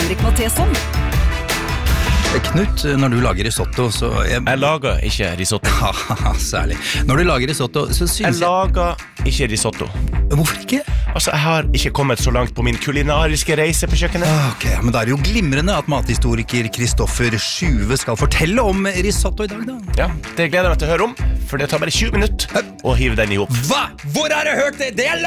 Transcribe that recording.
Henrik Matheson. Knut, når du lager risotto, så... Jeg lager ikke risotto. Haha, særlig. Når du lager risotto, så synes Jeg lager ikke risotto. Hvorfor ikke? Altså, jeg har ikke kommet så langt på min kulinariske reise på kjøkkenet. Ok, men da det jo glimrende at mathistoriker Kristoffer Sjuve skal fortelle om risotto i dag, da. Ja, det gleder jeg meg til å høre om, for det tar bare 20 minutter å hive den i hop. Hva? Hvor har du hørt det? Det er